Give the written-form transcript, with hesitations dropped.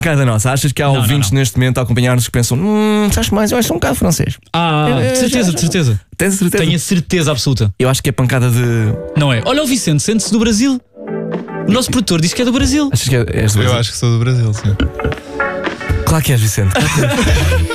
Cada nossa, achas que há ouvintes neste momento a acompanhar-nos que pensam: sabes mais, eu acho um bocado francês. De certeza, de certeza. Tens a certeza? Tenho a certeza absoluta. Eu acho que é pancada de. Não é? Olha o Vicente, sente-se do Brasil. O nosso produtor diz que é do Brasil. Achas que és do Brasil? Eu acho que sou do Brasil, sim. Claro que és, Vicente.